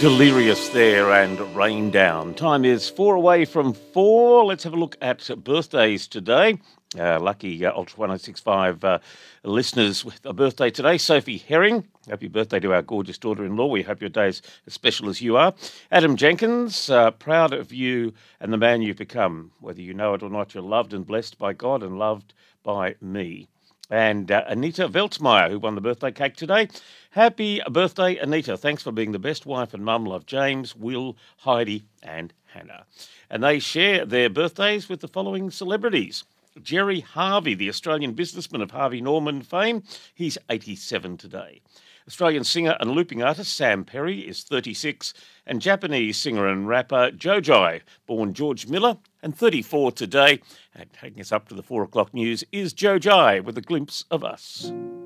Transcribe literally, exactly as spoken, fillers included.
Delirious there and Rain Down. Time is four away from four. Let's have a look at birthdays today. Uh, lucky uh, Ultra ten sixty-five uh, listeners with a birthday today. Sophie Herring, happy birthday to our gorgeous daughter-in-law. We hope your day is as special as you are. Adam Jenkins, uh, proud of you and the man you've become. Whether you know it or not, you're loved and blessed by God and loved by me. And uh, Anita Veltmeyer, who won the birthday cake today. Happy birthday, Anita. Thanks for being the best wife and mum. Love, James, Will, Heidi and Hannah. And they share their birthdays with the following celebrities. Jerry Harvey, the Australian businessman of Harvey Norman fame. He's eighty-seven today. Australian singer and looping artist Sam Perry is thirty-six. And Japanese singer and rapper Jojai, born George Miller, and thirty-four today. And taking us up to the four o'clock news is Jojai with a glimpse of us.